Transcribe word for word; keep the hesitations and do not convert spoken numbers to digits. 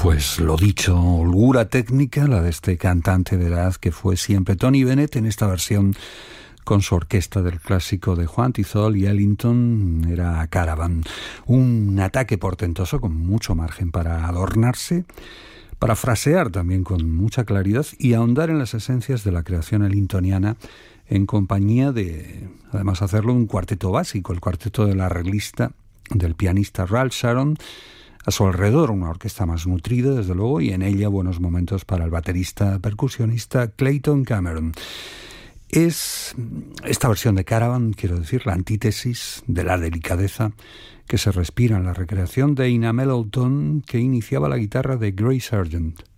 Pues lo dicho, holgura técnica, la de este cantante veraz que fue siempre Tony Bennett en esta versión con su orquesta del clásico de Juan Tizol y Ellington. Era Caravan, un ataque portentoso con mucho margen para adornarse, para frasear también con mucha claridad y ahondar en las esencias de la creación ellingtoniana en compañía de, además hacerlo, un cuarteto básico, el cuarteto del arreglista, del pianista Ralph Sharon. A su alrededor una orquesta más nutrida, desde luego, y en ella buenos momentos para el baterista percusionista Clayton Cameron. Es esta versión de Caravan, quiero decir, la antítesis de la delicadeza que se respira en la recreación de In a Mellow Tone que iniciaba la guitarra de Gray Sargent.